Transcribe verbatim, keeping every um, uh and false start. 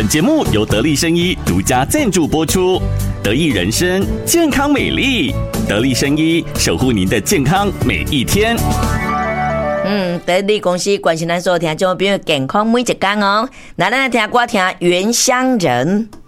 本节目由得力生医独家赞助播出，得益人生健康美丽，得力生医守护您的健康每一天。 嗯，得力公司关心咱所有听众朋友健康每一天哦。那咱来听歌，听《原乡人》。